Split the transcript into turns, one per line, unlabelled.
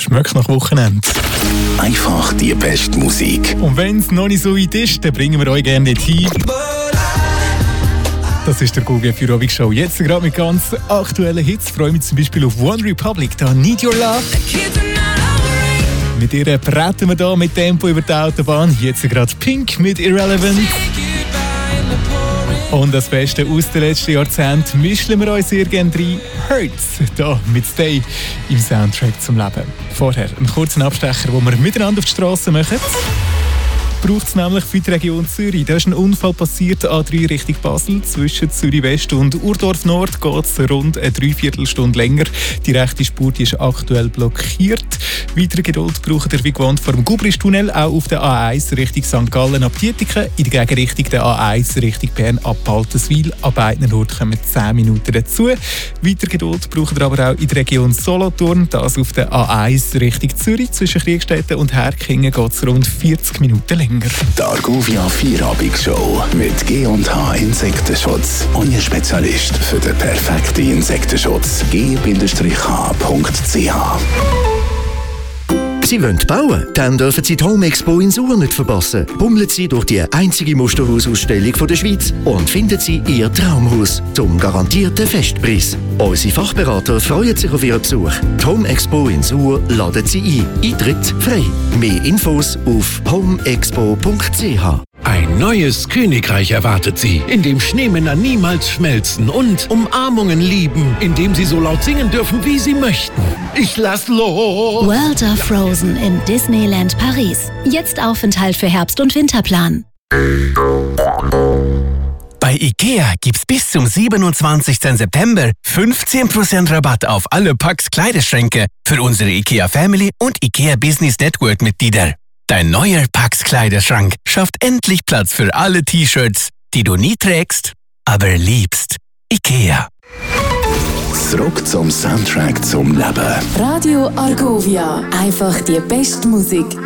schmeckt nach Wochenende.
Einfach die beste Musik.
Und wenn es noch nicht so weit ist, dann bringen wir euch gerne nicht hin. Das ist der Google für Robin Show. Jetzt gerade mit ganz aktuellen Hits. Ich freue mich zum Beispiel auf One Republic, da Need Your Love. Mit ihr bretten wir da mit Tempo über die Autobahn. Jetzt gerade Pink mit Irrelevant. Und das Beste aus den letzten Jahrzehnten mischen wir uns sehr gerne rein. Hurts, hier mit Stay im Soundtrack zum Leben. Vorher einen kurzen Abstecher, den wir miteinander auf die Straße machen. Braucht es nämlich für die Region Zürich. Da ist ein Unfall passiert, A3 Richtung Basel. Zwischen Zürich West und Urdorf Nord geht es rund eine Dreiviertelstunde länger. Die rechte Spur die ist aktuell blockiert. Weitere Geduld braucht ihr wie gewohnt vor dem Gubristunnel, auch auf der A1 Richtung St. Gallen ab Dietiken. In der Gegenrichtung der A1 Richtung Bern ab Baltenswil. An beiden Orten kommen 10 Minuten dazu. Weitere Geduld braucht ihr aber auch in der Region Solothurn. Das auf der A1 Richtung Zürich. Zwischen Kriegstetten und Herkingen geht es rund 40 Minuten länger.
Die Argovia Vierabigshow mit G&H Insektenschutz. Euer Spezialist für den perfekten Insektenschutz. g-h.ch.
Sie wollen bauen? Dann dürfen Sie die Home Expo in Suhr nicht verpassen. Bummeln Sie durch die einzige Musterhausausstellung der Schweiz und finden Sie Ihr Traumhaus zum garantierten Festpreis. Unsere Fachberater freuen sich auf Ihren Besuch. Die Home Expo in Suhr laden Sie ein. Eintritt frei. Mehr Infos auf homeexpo.ch.
Ein neues Königreich erwartet Sie, in dem Schneemänner niemals schmelzen und Umarmungen lieben, in dem Sie so laut singen dürfen, wie Sie möchten. Ich lass los!
World of Frozen in Disneyland Paris. Jetzt Aufenthalt für Herbst- und Winterplan.
Bei IKEA gibt's bis zum 27. September 15% Rabatt auf alle Pax Kleiderschränke für unsere IKEA Family und IKEA Business Network Mitglieder. Dein neuer Pax Kleiderschrank schafft endlich Platz für alle T-Shirts, die du nie trägst, aber liebst. IKEA.
Zurück zum Soundtrack zum Leben.
Radio Argovia. Einfach die beste Musik